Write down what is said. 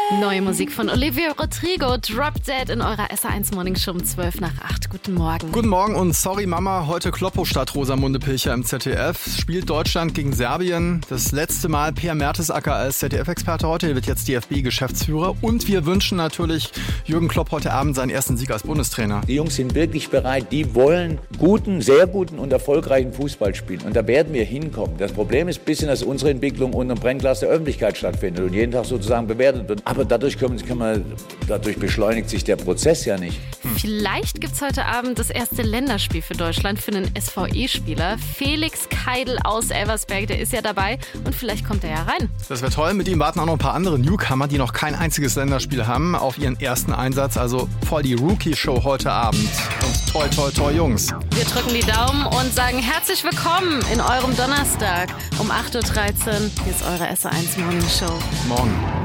Neue Musik von Olivia Rodrigo, Drop Dead in eurer SR1 Morning Show um 7:12. Guten Morgen. Guten Morgen und sorry Mama, heute Kloppo statt Rosamunde Pilcher im ZDF. Spielt Deutschland gegen Serbien. Das letzte Mal Per Mertesacker als ZDF-Experte heute. Er wird jetzt DFB-Geschäftsführer. Und wir wünschen natürlich Jürgen Klopp heute Abend seinen ersten Sieg als Bundestrainer. Die Jungs sind wirklich bereit. Die wollen guten, sehr guten und erfolgreichen Fußball spielen. Und da werden wir hinkommen. Das Problem ist ein bisschen, dass unsere Entwicklung unter dem Brennglas der Öffentlichkeit stattfindet und jeden Tag sozusagen bewertet wird. Aber dadurch beschleunigt sich der Prozess ja nicht. Vielleicht gibt es heute Abend das erste Länderspiel für Deutschland für einen SVE-Spieler. Felix Keidel aus Elversberg, der ist ja dabei und vielleicht kommt er ja rein. Das wäre toll. Mit ihm warten auch noch ein paar andere Newcomer, die noch kein einziges Länderspiel haben, auf ihren ersten Einsatz. Also voll die Rookie-Show heute Abend. Und toi, toi, toi, Jungs. Wir drücken die Daumen und sagen herzlich willkommen in eurem Donnerstag um 8:13 Uhr. Hier ist eure SR1 Morning Show. Morgen.